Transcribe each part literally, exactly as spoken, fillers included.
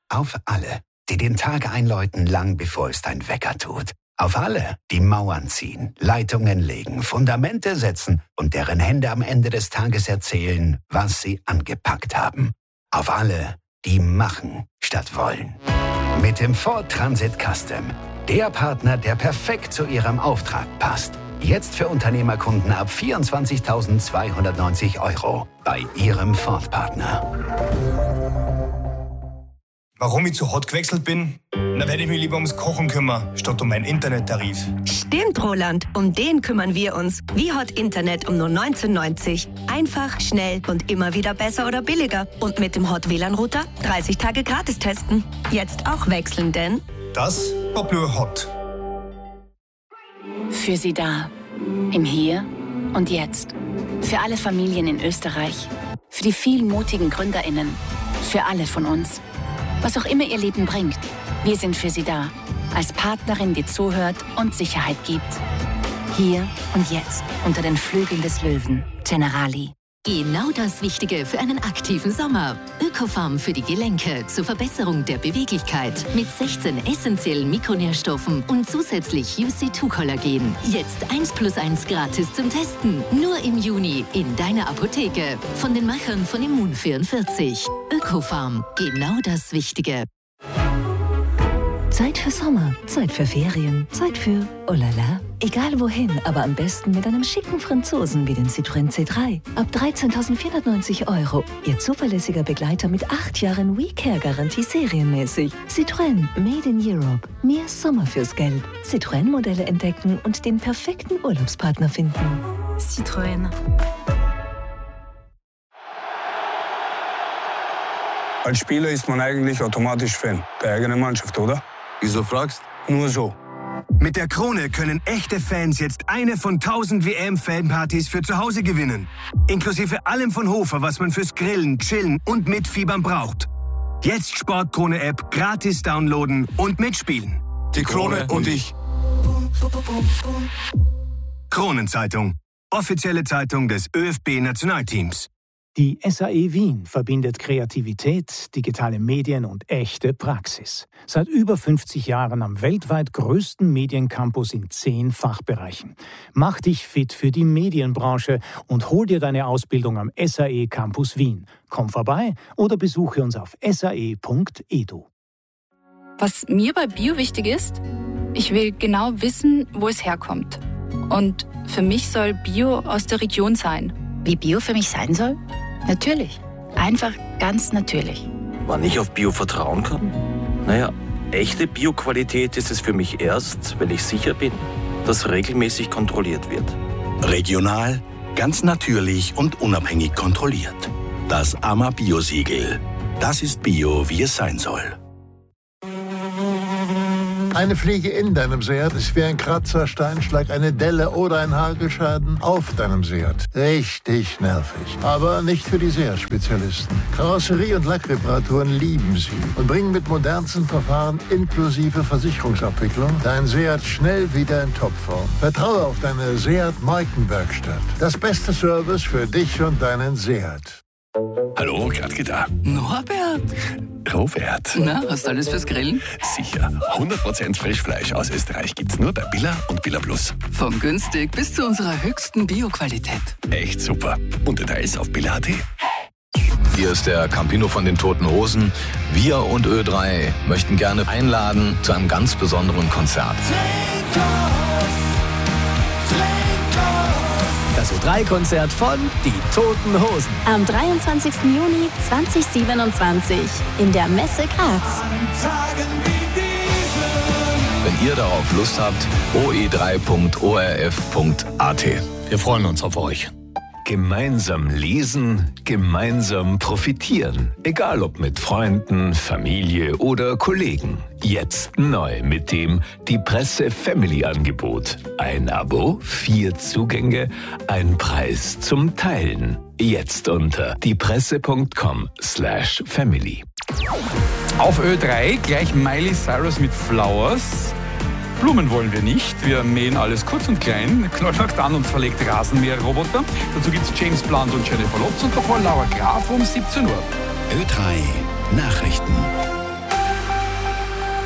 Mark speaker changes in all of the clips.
Speaker 1: Auf alle, die den Tag einläuten, lang bevor es dein Wecker tut. Auf alle, die Mauern ziehen, Leitungen legen, Fundamente setzen und deren Hände am Ende des Tages erzählen, was sie angepackt haben. Auf alle, die machen statt wollen. Mit dem Ford Transit Custom. Der Partner, der perfekt zu Ihrem Auftrag passt. Jetzt für Unternehmerkunden ab vierundzwanzigtausendzweihundertneunzig Euro bei Ihrem Ford-Partner.
Speaker 2: Warum ich zu Hot gewechselt bin? Da werde ich mich lieber ums Kochen kümmern, statt um meinen Internettarif.
Speaker 3: Stimmt, Roland. Um den kümmern wir uns. Wie Hot Internet um nur neunzehn neunzig. Einfach, schnell und immer wieder besser oder billiger. Und mit dem Hot W L A N-Router dreißig Tage gratis testen. Jetzt auch wechseln, denn...
Speaker 2: Das war Blue Hot.
Speaker 4: Für Sie da. Im Hier und Jetzt. Für alle Familien in Österreich. Für die vielen mutigen GründerInnen. Für alle von uns. Was auch immer Ihr Leben bringt, wir sind für Sie da. Als Partnerin, die zuhört und Sicherheit gibt. Hier und jetzt, unter den Flügeln des Löwen. Generali.
Speaker 5: Genau das Wichtige für einen aktiven Sommer. Ökofarm für die Gelenke zur Verbesserung der Beweglichkeit mit sechzehn essentiellen Mikronährstoffen und zusätzlich U C zwei Kollagen. Jetzt eins plus eins gratis zum Testen. Nur im Juni in deiner Apotheke. Von den Machern von Immun vierundvierzig. Ökofarm. Genau das Wichtige.
Speaker 6: Zeit für Sommer, Zeit für Ferien, Zeit für oh la la. Egal wohin, aber am besten mit einem schicken Franzosen wie den Citroën C drei. Ab dreizehntausendvierhundertneunzig Euro. Ihr zuverlässiger Begleiter mit acht Jahren WeCare-Garantie serienmäßig. Citroën, made in Europe. Mehr Sommer fürs Geld. Citroën-Modelle entdecken und den perfekten Urlaubspartner finden.
Speaker 4: Citroën.
Speaker 7: Als Spieler ist man eigentlich automatisch Fan der eigenen Mannschaft, oder?
Speaker 8: Wieso fragst?
Speaker 7: Nur so.
Speaker 9: Mit der Krone können echte Fans jetzt eine von tausend W M-Fanpartys für zu Hause gewinnen. Inklusive allem von Hofer, was man fürs Grillen, Chillen und Mitfiebern braucht. Jetzt Sportkrone-App gratis downloaden und mitspielen.
Speaker 8: Die Krone und ich.
Speaker 9: Kronenzeitung. Offizielle Zeitung des ÖFB Nationalteams.
Speaker 10: Die S A E Wien verbindet Kreativität, digitale Medien und echte Praxis. Seit über fünfzig Jahren am weltweit größten Mediencampus in zehn Fachbereichen. Mach dich fit für die Medienbranche und hol dir deine Ausbildung am S A E Campus Wien. Komm vorbei oder besuche uns auf s a e punkt e d u.
Speaker 11: Was mir bei Bio wichtig ist, ich will genau wissen, wo es herkommt. Und für mich soll Bio aus der Region sein.
Speaker 4: Wie Bio für mich sein soll? Natürlich. Einfach ganz natürlich.
Speaker 12: Wann ich auf Bio vertrauen kann? Naja, echte Bio-Qualität ist es für mich erst, wenn ich sicher bin, dass regelmäßig kontrolliert wird.
Speaker 1: Regional, ganz natürlich und unabhängig kontrolliert. Das A M A Bio-Siegel. Das ist Bio, wie es sein soll.
Speaker 13: Eine Fliege in deinem Seat ist wie ein Kratzer, Steinschlag, eine Delle oder ein Hagelschaden auf deinem Seat. Richtig nervig. Aber nicht für die Seat-Spezialisten. Karosserie- und Lackreparaturen lieben sie und bringen mit modernsten Verfahren inklusive Versicherungsabwicklung dein Seat schnell wieder in Topform. Vertraue auf deine Seat-Markenwerkstatt. Das beste Service für dich und deinen Seat.
Speaker 14: Hallo, Gradke da.
Speaker 15: Norbert.
Speaker 14: Robert.
Speaker 15: Na, hast du alles fürs Grillen?
Speaker 14: Sicher. hundert Prozent Frischfleisch aus Österreich gibt's nur bei Billa und Billa Plus.
Speaker 15: Von günstig bis zu unserer höchsten Bio-Qualität.
Speaker 14: Echt super. Und Details auf billa punkt a t.
Speaker 16: Hier ist der Campino von den Toten Hosen. Wir und Ö drei möchten gerne einladen zu einem ganz besonderen Konzert.
Speaker 17: Das Ö drei Konzert von Die Toten Hosen.
Speaker 18: Am dreiundzwanzigsten Juni zweitausendsiebenundzwanzig in der Messe Graz.
Speaker 16: Wenn ihr darauf Lust habt, o e drei punkt o r f punkt a t.
Speaker 14: Wir freuen uns auf euch. Gemeinsam lesen, gemeinsam profitieren. Egal ob mit Freunden, Familie oder Kollegen. Jetzt neu mit dem Die Presse Family Angebot. Ein Abo, vier Zugänge, ein Preis zum Teilen. Jetzt unter diepresse punkt com slash family.
Speaker 19: Auf Ö drei gleich Miley Cyrus mit Flowers. Blumen wollen wir nicht. Wir mähen alles kurz und klein. Knollhack an und verlegt Rasenmäherroboter. Dazu gibt's James Blunt und Jennifer Lopez und davor Laura Graf um siebzehn Uhr.
Speaker 1: Ö drei Nachrichten.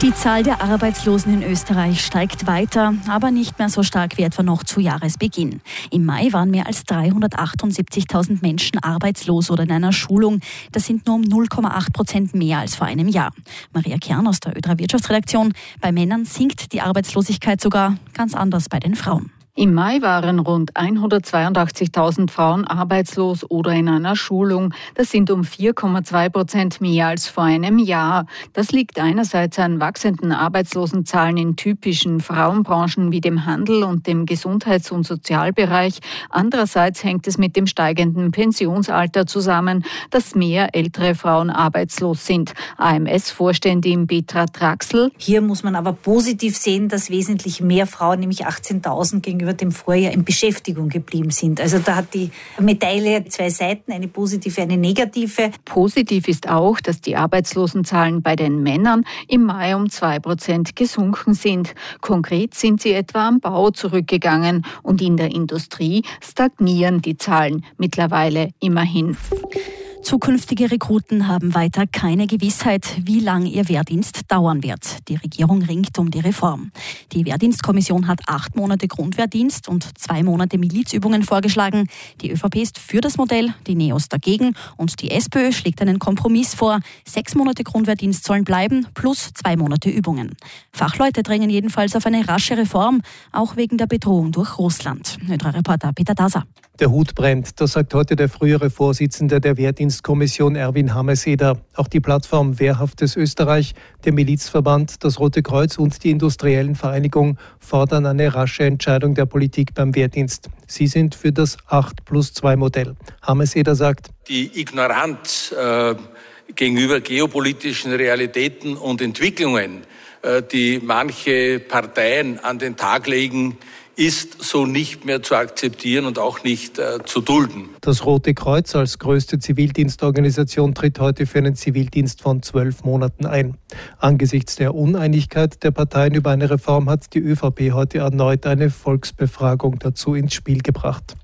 Speaker 20: Die Zahl der Arbeitslosen in Österreich steigt weiter, aber nicht mehr so stark wie etwa noch zu Jahresbeginn. Im Mai waren mehr als dreihundertachtundsiebzigtausend Menschen arbeitslos oder in einer Schulung. Das sind nur um null Komma acht Prozent mehr als vor einem Jahr. Maria Kern aus der Ö drei Wirtschaftsredaktion. Bei Männern sinkt die Arbeitslosigkeit sogar ganz anders bei den Frauen.
Speaker 21: Im Mai waren rund hundertzweiundachtzigtausend Frauen arbeitslos oder in einer Schulung. Das sind um vier Komma zwei Prozent mehr als vor einem Jahr. Das liegt einerseits an wachsenden Arbeitslosenzahlen in typischen Frauenbranchen wie dem Handel und dem Gesundheits- und Sozialbereich. Andererseits hängt es mit dem steigenden Pensionsalter zusammen, dass mehr ältere Frauen arbeitslos sind. A M S-Vorständin Petra Traxl.
Speaker 22: Hier muss man aber positiv sehen, dass wesentlich mehr Frauen, nämlich achtzehntausend gegenüber über dem Vorjahr in Beschäftigung geblieben sind. Also da hat die Medaille zwei Seiten, eine positive, eine negative.
Speaker 21: Positiv ist auch, dass die Arbeitslosenzahlen bei den Männern im Mai um zwei Prozent gesunken sind. Konkret sind sie etwa am Bau zurückgegangen und in der Industrie stagnieren die Zahlen mittlerweile immerhin.
Speaker 20: Zukünftige Rekruten haben weiter keine Gewissheit, wie lang ihr Wehrdienst dauern wird. Die Regierung ringt um die Reform. Die Wehrdienstkommission hat acht Monate Grundwehrdienst und zwei Monate Milizübungen vorgeschlagen. Die ÖVP ist für das Modell, die NEOS dagegen und die SPÖ schlägt einen Kompromiss vor. Sechs Monate Grundwehrdienst sollen bleiben, plus zwei Monate Übungen. Fachleute drängen jedenfalls auf eine rasche Reform, auch wegen der Bedrohung durch Russland. Ö drei Reporter Peter Daser.
Speaker 23: Der Hut brennt, das sagt heute der frühere Vorsitzende der Wehrdienstkommission Erwin Hameseder. Auch die Plattform Wehrhaftes Österreich, der Milizverband, das Rote Kreuz und die Industriellen Vereinigung fordern eine rasche Entscheidung der Politik beim Wehrdienst. Sie sind für das acht plus zwei Modell. Hameseder sagt:
Speaker 24: Die Ignoranz äh, gegenüber geopolitischen Realitäten und Entwicklungen, äh, die manche Parteien an den Tag legen, ist so nicht mehr zu akzeptieren und auch nicht äh, zu dulden.
Speaker 23: Das Rote Kreuz als größte Zivildienstorganisation tritt heute für einen Zivildienst von zwölf Monaten ein. Angesichts der Uneinigkeit der Parteien über eine Reform hat die ÖVP heute erneut eine Volksbefragung dazu ins Spiel gebracht.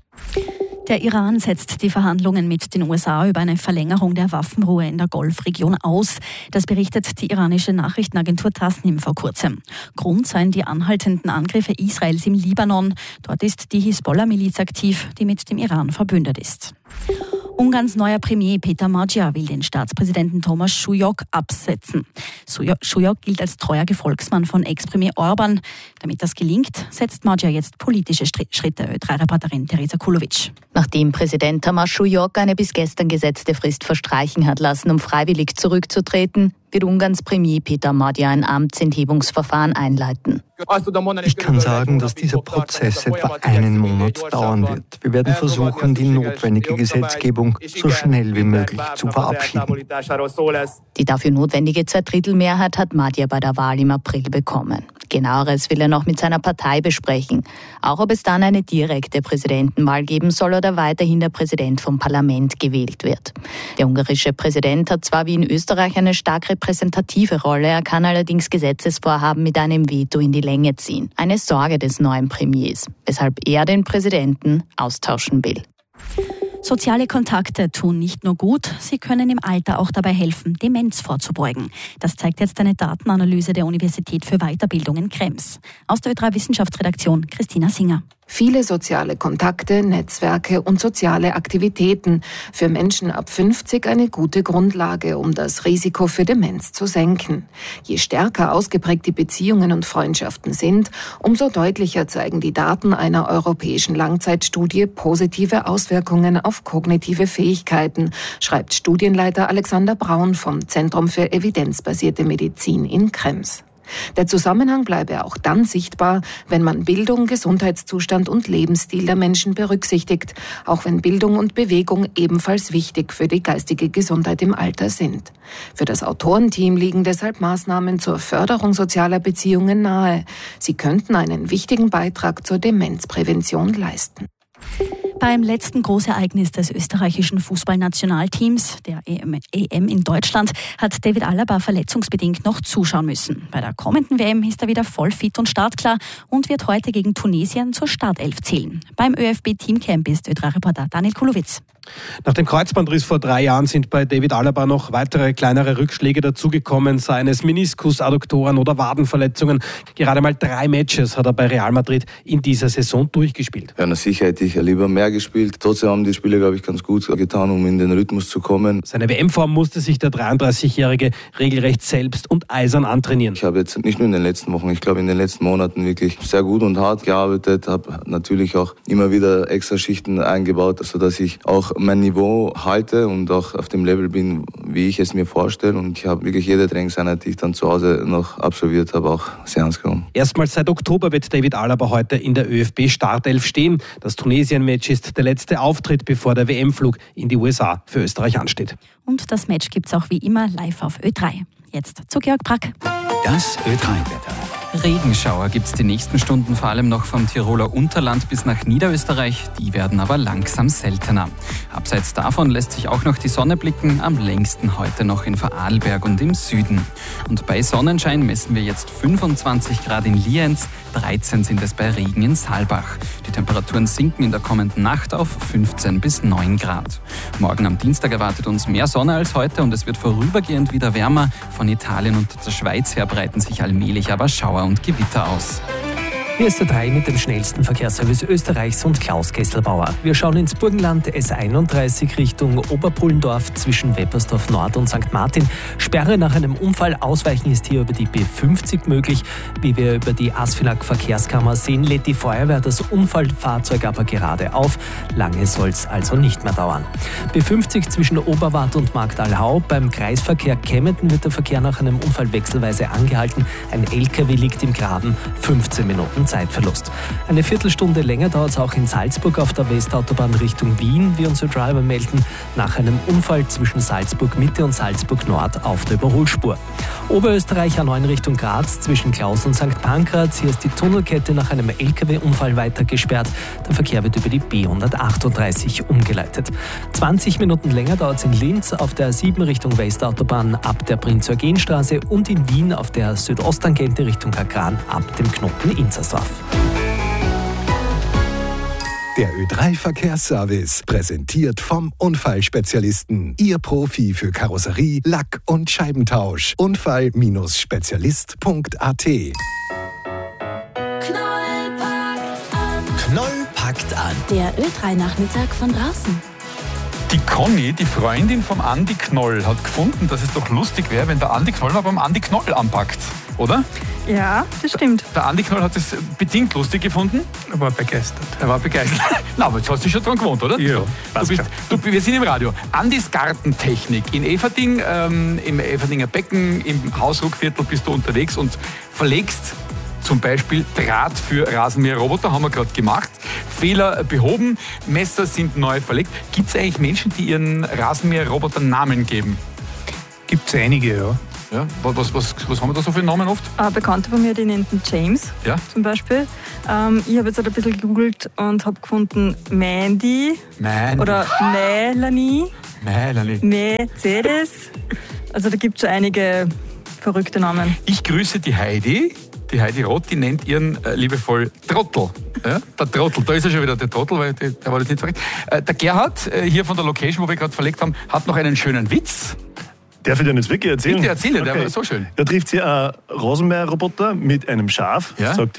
Speaker 20: Der Iran setzt die Verhandlungen mit den U S A über eine Verlängerung der Waffenruhe in der Golfregion aus. Das berichtet die iranische Nachrichtenagentur Tasnim vor kurzem. Grund seien die anhaltenden Angriffe Israels im Libanon. Dort ist die Hisbollah-Miliz aktiv, die mit dem Iran verbündet ist. Ungarns neuer Premier Peter Magyar will den Staatspräsidenten Thomas Schulyok absetzen. Schulyok gilt als treuer Gefolgsmann von Ex-Premier Orban. Damit das gelingt, setzt Magyar jetzt politische Schritte. Ö drei Reporterin Teresa Kulovic.
Speaker 25: Nachdem Präsident Thomas Schulyok eine bis gestern gesetzte Frist verstreichen hat lassen, um freiwillig zurückzutreten, wird Ungarns Premier Peter Magyar ein Amtsenthebungsverfahren einleiten.
Speaker 26: Ich kann sagen, dass dieser Prozess etwa einen Monat dauern wird. Wir werden versuchen, die notwendige Gesetzgebung so schnell wie möglich zu verabschieden.
Speaker 25: Die dafür notwendige Zweidrittelmehrheit hat Magyar bei der Wahl im April bekommen. Genaueres will er noch mit seiner Partei besprechen. Auch ob es dann eine direkte Präsidentenwahl geben soll oder weiterhin der Präsident vom Parlament gewählt wird. Der ungarische Präsident hat zwar wie in Österreich eine stark repräsentative Rolle, er kann allerdings Gesetzesvorhaben mit einem Veto in die Länge ziehen. Eine Sorge des neuen Premiers, weshalb er den Präsidenten austauschen will.
Speaker 20: Soziale Kontakte tun nicht nur gut, sie können im Alter auch dabei helfen, Demenz vorzubeugen. Das zeigt jetzt eine Datenanalyse der Universität für Weiterbildung in Krems. Aus der Ö drei Wissenschaftsredaktion Christina Singer.
Speaker 27: Viele soziale Kontakte, Netzwerke und soziale Aktivitäten. Für Menschen ab fünfzig eine gute Grundlage, um das Risiko für Demenz zu senken. Je stärker ausgeprägt die Beziehungen und Freundschaften sind, umso deutlicher zeigen die Daten einer europäischen Langzeitstudie positive Auswirkungen auf kognitive Fähigkeiten, schreibt Studienleiter Alexander Braun vom Zentrum für evidenzbasierte Medizin in Krems. Der Zusammenhang bleibe auch dann sichtbar, wenn man Bildung, Gesundheitszustand und Lebensstil der Menschen berücksichtigt, auch wenn Bildung und Bewegung ebenfalls wichtig für die geistige Gesundheit im Alter sind. Für das Autorenteam liegen deshalb Maßnahmen zur Förderung sozialer Beziehungen nahe. Sie könnten einen wichtigen Beitrag zur Demenzprävention leisten.
Speaker 20: Beim letzten Großereignis des österreichischen Fußballnationalteams, der E M in Deutschland, hat David Alaba verletzungsbedingt noch zuschauen müssen. Bei der kommenden W M ist er wieder voll fit und startklar und wird heute gegen Tunesien zur Startelf zählen. Beim ÖFB-Teamcamp ist Ö drei Reporter Daniel Kulowitz.
Speaker 2: Nach dem Kreuzbandriss vor drei Jahren sind bei David Alaba noch weitere kleinere Rückschläge dazugekommen, seien es Meniskus, Adduktoren oder Wadenverletzungen. Gerade mal drei Matches hat er bei Real Madrid in dieser Saison durchgespielt.
Speaker 3: Ja, na sicher hätte ich lieber mehr gespielt. Trotzdem haben die Spiele, glaube ich, ganz gut getan, um in den Rhythmus zu kommen.
Speaker 2: Seine W M-Form musste sich der dreiunddreißigjährige regelrecht selbst und eisern antrainieren.
Speaker 3: Ich habe jetzt nicht nur in den letzten Wochen, ich glaube in den letzten Monaten wirklich sehr gut und hart gearbeitet, habe natürlich auch immer wieder extra Schichten eingebaut, sodass ich auch mein Niveau halte und auch auf dem Level bin, wie ich es mir vorstelle. Und ich habe wirklich jede Trainingseinheit, die ich dann zu Hause noch absolviert habe, auch sehr ernst genommen.
Speaker 2: Erstmals seit Oktober wird David Alaba heute in der Ö F B-Startelf stehen. Das Tunesien-Match ist der letzte Auftritt, bevor der W M-Flug in die U S A für Österreich ansteht.
Speaker 20: Und das Match gibt's auch wie immer live auf Ö drei. Jetzt zu Georg Brack.
Speaker 1: Das Ö drei Wetter.
Speaker 5: Regenschauer gibt es die nächsten Stunden vor allem noch vom Tiroler Unterland bis nach Niederösterreich. Die werden aber langsam seltener. Abseits davon lässt sich auch noch die Sonne blicken, am längsten heute noch in Vorarlberg und im Süden. Und bei Sonnenschein messen wir jetzt fünfundzwanzig Grad in Lienz, dreizehn sind es bei Regen in Saalbach. Die Temperaturen sinken in der kommenden Nacht auf fünfzehn bis neun Grad. Morgen am Dienstag erwartet uns mehr Sonne als heute und es wird vorübergehend wieder wärmer. Von Italien und der Schweiz her breiten sich allmählich aber Schauer und Gewitter aus.
Speaker 17: Hier ist der drei mit dem schnellsten Verkehrsservice Österreichs und Klaus Kesselbauer. Wir schauen ins Burgenland, S einunddreißig Richtung Oberpullendorf zwischen Weppersdorf Nord und Sankt Martin. Sperre nach einem Unfall. Ausweichen ist hier über die B fünfzig möglich. Wie wir über die Asfinag Verkehrskammer sehen, lädt die Feuerwehr das Unfallfahrzeug aber gerade auf. Lange soll es also nicht mehr dauern. B fünfzig zwischen Oberwart und Marktalhau. Beim Kreisverkehr Kempten wird der Verkehr nach einem Unfall wechselweise angehalten. Ein L K W liegt im Graben. fünfzehn Minuten Zeitverlust. Eine Viertelstunde länger dauert es auch in Salzburg auf der Westautobahn Richtung Wien, wie unsere Driver melden, nach einem Unfall zwischen Salzburg Mitte und Salzburg Nord auf der Überholspur. Oberösterreich A neun Richtung Graz zwischen Klaus und Sankt Pankraz. Hier ist die Tunnelkette nach einem L K W-Unfall weiter gesperrt. Der Verkehr wird über die B hundertachtunddreißig umgeleitet. zwanzig Minuten länger dauert es in Linz auf der A sieben Richtung Westautobahn ab der Prinz-Eugen-Straße und in Wien auf der Südosttangente Richtung Kakran ab dem Knoten Inzersdorf.
Speaker 6: Der Ö drei Verkehrsservice, präsentiert vom Unfallspezialisten. Ihr Profi für Karosserie, Lack- und Scheibentausch. Unfall Spezialist Punkt a t.
Speaker 18: Knoll packt an.
Speaker 17: Knoll packt an.
Speaker 18: Der Ö drei Nachmittag von draußen.
Speaker 19: Die Conny, die Freundin vom Andi Knoll, hat gefunden, dass es doch lustig wäre, wenn der Andi Knoll mal beim Andi Knoll anpackt, oder?
Speaker 7: Ja, das stimmt.
Speaker 19: Der Andi Knoll hat es bedingt lustig gefunden.
Speaker 2: Er war begeistert.
Speaker 19: Er war begeistert. Na, aber jetzt hast du schon dran gewohnt, oder?
Speaker 2: Ja,
Speaker 19: du bist, du, wir sind im Radio. Andis Gartentechnik in Everding, ähm, im Everdinger Becken, im Hausruckviertel bist du unterwegs und verlegst zum Beispiel Draht für Rasenmäherroboter, haben wir gerade gemacht. Fehler behoben, Messer sind neu verlegt. Gibt es eigentlich Menschen, die ihren Rasenmäherrobotern Namen geben?
Speaker 2: Gibt es einige, ja.
Speaker 19: Ja, was, was, was haben wir da so für Namen oft?
Speaker 7: Ein Bekannter von mir, die nennt ihn James,
Speaker 19: ja?
Speaker 7: Zum Beispiel. Ähm, ich habe jetzt halt ein bisschen gegoogelt und habe gefunden Mandy,
Speaker 19: Mandy.
Speaker 7: Oder Melanie,
Speaker 19: Melanie.
Speaker 7: Mercedes. Also da gibt es schon einige verrückte Namen.
Speaker 19: Ich grüße die Heidi. Die Heidi Roth, die nennt ihren äh, liebevoll Trottel. Ja? Der Trottel, da ist er schon wieder, der Trottel, weil der, der war das nicht verrückt. Äh, der Gerhard, äh, hier von der Location, wo wir gerade verlegt haben, hat noch einen schönen Witz.
Speaker 8: Darf ich dir jetzt wirklich erzählen?
Speaker 19: Bitte erzähle,
Speaker 8: okay.
Speaker 19: Der war so schön.
Speaker 8: Da trifft sie einen Rasenmäherroboter mit einem Schaf,
Speaker 19: ja?
Speaker 8: sagt,